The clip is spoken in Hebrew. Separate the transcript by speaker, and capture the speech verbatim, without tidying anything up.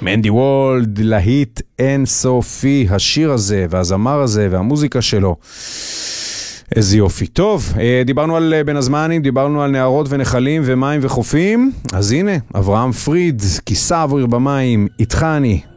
Speaker 1: מנדי וולד, להיט אין סופי, השיר הזה והזמר הזה והמוזיקה שלו. איזה יופי. טוב, דיברנו על בין הזמנים, דיברנו על נערות ונחלים ומים וחופים, אז הנה, אברהם פריד, כיסה אוויר במים, איתך אני.